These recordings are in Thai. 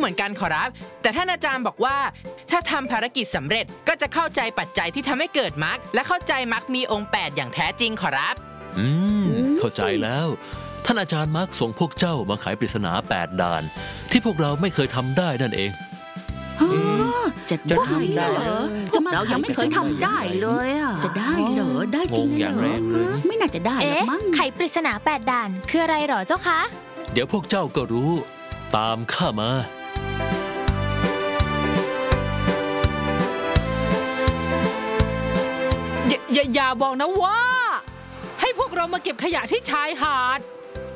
เหมือนกันขอรับแต่ท่านอาจารย์บอกว่าถ้าทำภารกิจสำเร็จก็จะเข้าใจปัจจัยที่ทำให้เกิดมรรคและเข้าใจมรรคมีองค์8อย่างแท้จริงขอรับเข้าใจแล้วท่านอาจารย์มาร์คส่งพวกเจ้ามาไขปริศนา8ด่านที่พวกเราไม่เคยทำได้นั่นเองจะได้เหรอเรายังไม่เคยทำได้เลยจะได้เหรอได้จริงเหรอไม่น่าจะได้หรอกมั้งไขปริศนา8ด่านคืออะไรหรอเจ้าคะเดี๋ยวพวกเจ้าก็รู้ตามข้ามาอย่าบอกนะว่าให้พวกเรามาเก็บขยะที่ชายหาด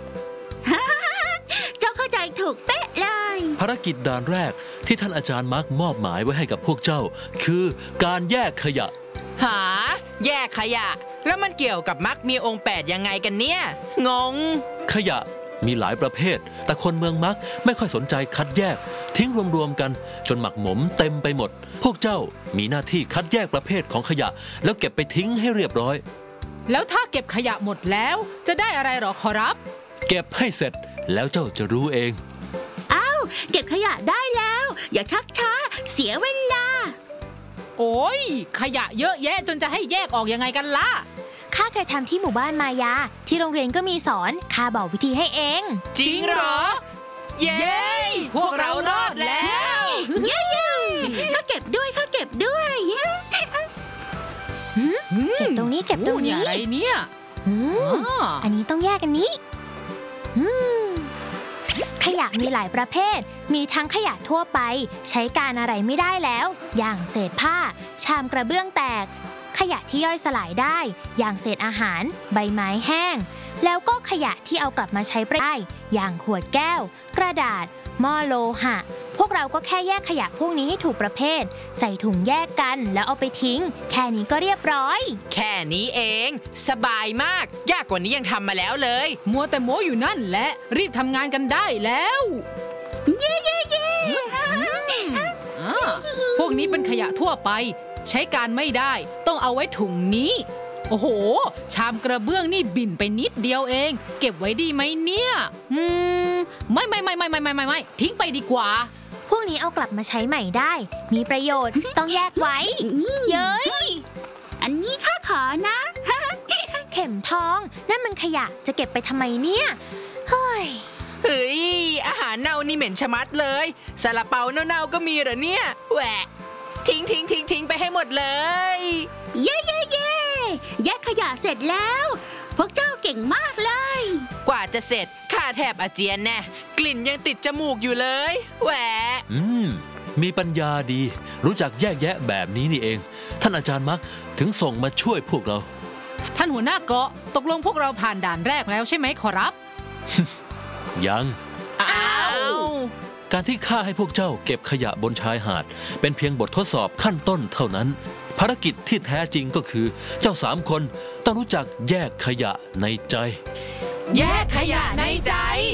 เจ้าเข้าใจถูกเป๊ะเลยภารกิจด่านแรกที่ท่านอาจารย์มาร์คมอบหมายไว้ให้กับพวกเจ้าคือการแยกขยะหาแยกขยะแล้วมันเกี่ยวกับมรรคมีองค์8ยังไงกันเนี่ยงงขยะมีหลายประเภทแต่คนเมืองมักไม่ค่อยสนใจคัดแยกทิ้งรวมๆกันจนหมักหมมเต็มไปหมดพวกเจ้ามีหน้าที่คัดแยกประเภทของขยะแล้วเก็บไปทิ้งให้เรียบร้อยแล้วถ้าเก็บขยะหมดแล้วจะได้อะไรหรอขอรับเก็บให้เสร็จแล้วเจ้าจะรู้เองอ้าวเก็บขยะได้แล้วอย่าชักช้าเสียเวลาโอ้ยขยะเยอะแยะจนจะให้แยกออกยังไงกันล่ะข้าเคยทำที่หมู่บ้านมายาที่โรงเรียนก็มีสอนข้าบอกวิธีให้เองจริงเหรอเย้พวกเรารอดแล้วเย้ข้าเก็บด้วยข้าเก็บด้วยเก็บตรงนี้เก็บตรงนี้อะไรเนี่ยอันนี้ต้องแยกอันนี้ขยะมีหลายประเภทมีทั้งขยะทั่วไปใช้การอะไรไม่ได้แล้วอย่างเศษผ้าชามกระเบื้องแตกขยะที่ย่อยสลายได้อย่างเศษอาหารใบไม้แห้งแล้วก็ขยะที่เอากลับมาใช้ได้อย่างขวดแก้วกระดาษหม้อโลหะพวกเราก็แค่แยกขยะพวกนี้ให้ถูกประเภทใส่ถุงแยกกันแล้วเอาไปทิ้งแค่นี้ก็เรียบร้อยแค่นี้เองสบายมากยากกว่านี้ยังทำมาแล้วเลยมัวแต่โม้อยู่นั่นแหละรีบทำงานกันได้แล้วเย้พวกนี้เป็นขยะทั่วไปใช้การไม่ได้ต้องเอาไว้ถุงนี้โอ้โหชามกระเบื้องนี่บิ่นไปนิดเดียวเองเก็บไว้ดีไหมเนี่ยไม่ทิ้งไปดีกว่าพวกนี้เอากลับมาใช้ใหม่ได้มีประโยชน์ต้องแยกไว้เย้ยอันนี้ข้าขอนะเข็มทองนั่นมันขยะจะเก็บไปทำไมเนี่ยเฮ้ยอาหารเน่านี่เหม็นชะมัดเลยซาลาเปาเน่าๆก็มีเหรอเนี่ยแหวะทิ้งไปให้หมดเลยเย้แยกขยะเสร็จแล้วพวกเจ้าเก่งมากเลยกว่าจะเสร็จข้าแทบอาเจียนแน่กลิ่นยังติดจมูกอยู่เลยแหวะมีปัญญาดีรู้จักแยกแยะแบบนี้นี่เองท่านอาจารย์มักถึงส่งมาช่วยพวกเราท่านหัวหน้าเกาะตกลงพวกเราผ่านด่านแรกแล้วใช่ไหมขอรับยังการที่ข้าให้พวกเจ้าเก็บขยะบนชายหาดเป็นเพียงบททดสอบขั้นต้นเท่านั้นภารกิจที่แท้จริงก็คือเจ้า3 คนต้องรู้จักแยกขยะในใจแยกขยะในใจ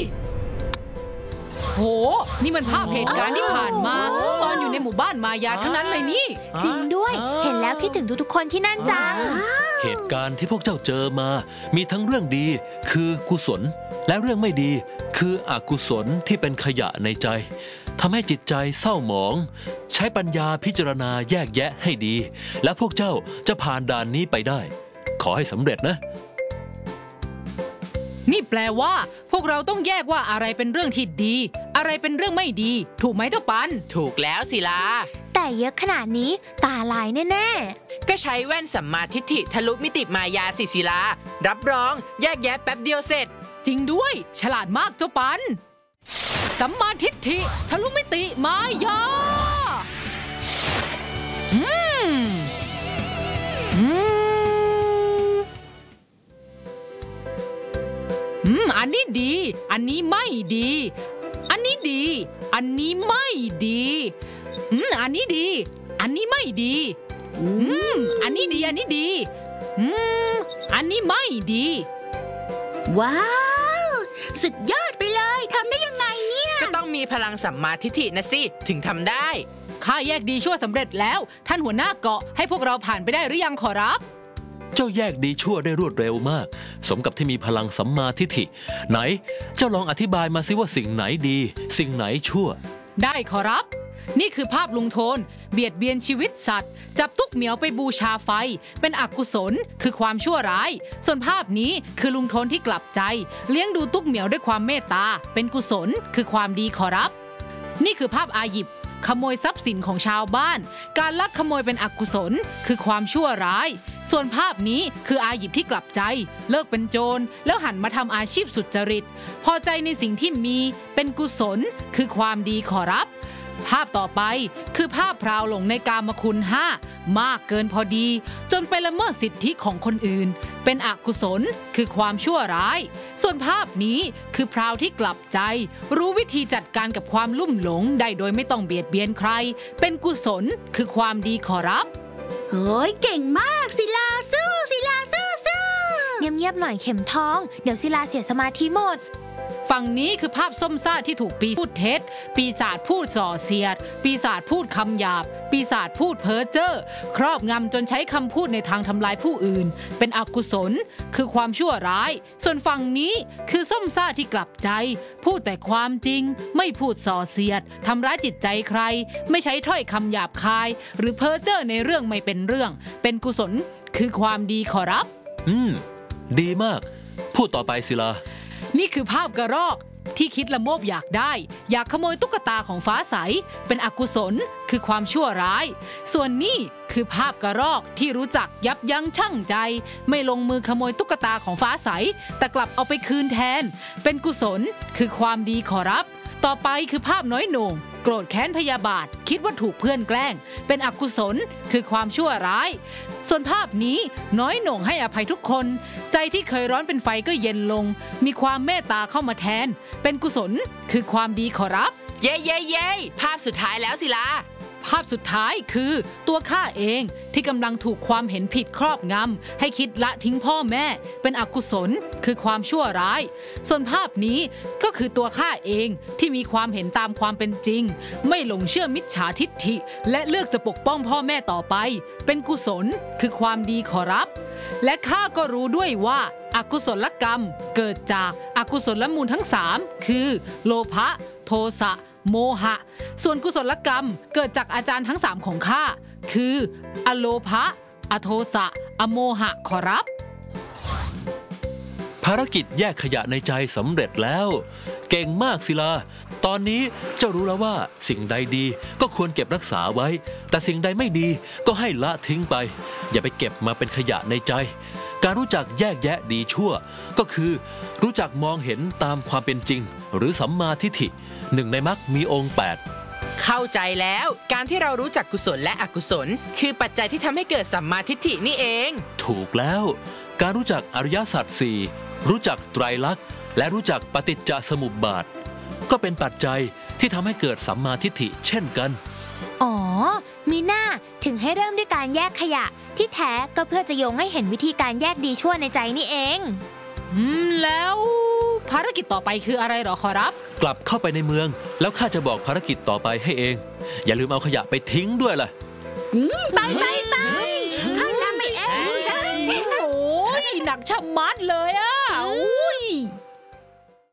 โหนี่มันภาพเหตุการณ์ที่ผ่านมาตอนอยู่ในหมู่บ้านมายาทั้งนั้นเลยนี่จริงด้วยเห็นแล้วคิดถึงทุกๆคนที่นั่นจังเหตุการณ์ที่พวกเจ้าเจอมามีทั้งเรื่องดีคือกุศลและเรื่องไม่ดีคืออกุศลที่เป็นขยะในใจทำให้จิตใจเศร้าหมองใช้ปัญญาพิจารณาแยกแยะให้ดีและพวกเจ้าจะผ่านด่านนี้ไปได้ขอให้สำเร็จนะนี่แปลว่าพวกเราต้องแยกว่าอะไรเป็นเรื่องที่ดีอะไรเป็นเรื่องไม่ดีถูกไหมเจ้าปันถูกแล้วศิลาแต่เยอะขนาดนี้ตาลายแน่ๆก็ใช้แว่นสัมมาทิฏฐิทะลุมิติมายาสิศิลารับรองแยกแยะแป๊บเดียวเสร็จจริงด้วยฉลาดมากเจ้าปันสัมมาทิฏฐิทะลุมิติมายาอันนี้ดีอันนี้ไม่ดีอันนี้ดีอันนี้ไม่ดีอันนี้ดีอันนี้ไม่ดีอันนี้ดีอันนี้ดีอันนี้ไม่ดีว้าวสุดยอดไปเลยทำได้ยังไงเนี่ยก็ต้องมีพลังสัมมาทิฏฐินะสิถึงทำได้ข้าแยกดีชั่วสำเร็จแล้วท่านหัวหน้าเกาะให้พวกเราผ่านไปได้หรือยังขอรับเจ้าแยกดีชั่วได้รวดเร็วมากสมกับที่มีพลังสัมมาทิฏฐิไหนเจ้าลองอธิบายมาสิว่าสิ่งไหนดีสิ่งไหนชั่วได้ขอรับ นี่คือภาพลุงโทนเบียดเบียนชีวิตสัตว์จับตุ๊กเหมียวไปบูชาไฟเป็นอกุศลคือความชั่วร้ายส่วนภาพนี้คือลุงโทนที่กลับใจเลี้ยงดูตุ๊กเหมียวด้วยความเมตตาเป็นกุศลคือความดีขอรับนี่คือภาพอาหยิบขโมยทรัพย์สินของชาวบ้านการลักขโมยเป็นอกุศลคือความชั่วร้ายส่วนภาพนี้คืออาหยิบที่กลับใจเลิกเป็นโจรแล้วหันมาทำอาชีพสุจริตพอใจในสิ่งที่มีเป็นกุศลคือความดีขอรับภาพต่อไปคือภาพพราวหลงในกามคุณ5มากเกินพอดีจนไปละเมิดสิทธิของคนอื่นเป็นอกุศลคือความชั่วร้ายส่วนภาพนี้คือพราวที่กลับใจรู้วิธีจัดการกับความลุ่มหลงได้โดยไม่ต้องเบียดเบียนใครเป็นกุศลคือความดีขอรับเฮ้ยเก่งมากศิลาสู้ศิลาสู้เงียบๆหน่อยเข็มทองเดี๋ยวศิลาเสียสมาธิหมดฝั่งนี้คือภาพส้มซ่าที่ถูกปีพูดเท็จปีศาจพูดส่อเสียดปีศาจพูดคำหยาบปีศาจพูดเพ้อเจ้อครอบงำจนใช้คำพูดในทางทำลายผู้อื่นเป็นอกุศลคือความชั่วร้ายส่วนฝั่งนี้คือส้มซ่าที่กลับใจพูดแต่ความจริงไม่พูดส่อเสียดทำร้ายจิตใจใครไม่ใช้ถ้อยคำหยาบคายหรือเพ้อเจ้อในเรื่องไม่เป็นเรื่องเป็นกุศลคือความดีขอรับดีมากพูดต่อไปศิลานี่คือภาพกระรอกที่คิดละโมบอยากได้อยากขโมยตุ๊กตาของฟ้าใสเป็นอกุศลคือความชั่วร้ายส่วนนี่คือภาพกระรอกที่รู้จักยับยั้งชั่งใจไม่ลงมือขโมยตุ๊กตาของฟ้าใสแต่กลับเอาไปคืนแทนเป็นกุศลคือความดีขอรับต่อไปคือภาพน้อยโหน่งโกรธแค้นพยาบาทคิดว่าถูกเพื่อนแกล้งเป็นอกุศลคือความชั่วร้ายส่วนภาพนี้น้อยโหน่งให้อภัยทุกคนใจที่เคยร้อนเป็นไฟก็เย็นลงมีความเมตตาเข้ามาแทนเป็นกุศลคือความดีขอรับเย้เย้เย้ภาพสุดท้ายแล้วศิลาภาพสุดท้ายคือตัวข้าเองที่กำลังถูกความเห็นผิดครอบงำให้คิดละทิ้งพ่อแม่เป็นอกุศลคือความชั่วร้ายส่วนภาพนี้ก็คือตัวข้าเองที่มีความเห็นตามความเป็นจริงไม่หลงเชื่อมิจฉาทิฏฐิและเลือกจะปกป้องพ่อแม่ต่อไปเป็นกุศลคือความดีขอรับและข้าก็รู้ด้วยว่าอกุศลกรรมเกิดจากอกุศลมูลทั้ง3คือโลภะโทสะโมหะส่วนกุศลกรรมเกิดจากอาจารย์ทั้ง3ของข้าคืออโลภะอโทสะอโมหะขอรับภารกิจแยกขยะในใจสำเร็จแล้วเก่งมากศิลาตอนนี้เจ้ารู้แล้วว่าสิ่งใดดีก็ควรเก็บรักษาไว้แต่สิ่งใดไม่ดีก็ให้ละทิ้งไปอย่าไปเก็บมาเป็นขยะในใจการรู้จักแยกแยะดีชั่วก็คือรู้จักมองเห็นตามความเป็นจริงหรือสัมมาทิฏฐิ1ในมรรคมีองค์8 เข้าใจแล้วการที่เรารู้จักกุศลและอกุศลคือปัจจัยที่ทำให้เกิดสัมมาทิฏฐินี่เองถูกแล้วการรู้จักอริยสัจ4รู้จักไตรลักษณ์และรู้จักปฏิจจสมุปบาทก็เป็นปัจจัยที่ทำให้เกิดสัมมาทิฏฐิเช่นกันอ๋อมีหน้าถึงให้เริ่มด้วยการแยกขยะที่แท้ก็เพื่อจะโยงให้เห็นวิธีการแยกดีชั่วในใจนี่เองแล้วภารกิจต่อไปคืออะไรหรอขอรับกลับเข้าไปในเมืองแล้วข้าจะบอกภารกิจต่อไปให้เองอย่าลืมเอาขยะไปทิ้งด้วยล่ะไปข้านำไปเองโอ้ยหนักชะมัดเลยอ่ะ